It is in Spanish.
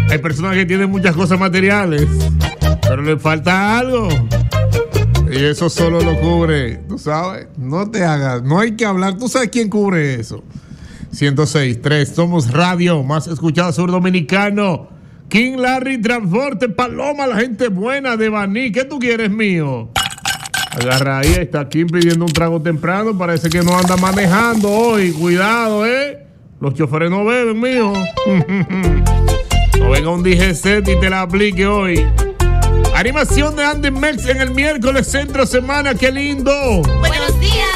Hay personas que tienen muchas cosas materiales, pero les falta algo. Y eso solo lo cubre, tú sabes. No te hagas, no hay que hablar. Tú sabes quién cubre eso. 106.3, somos radio más escuchada sur dominicano. King Larry Transporte, Paloma, la gente buena de Baní. ¿Qué tú quieres, mío? Agarra ahí, está King pidiendo un trago temprano. Parece que no anda manejando hoy. Cuidado, los choferes no beben, mío. No venga un DGZ y te la aplique hoy. Animación de Andy Mex en el miércoles centro semana. ¡Qué lindo! Buenos días.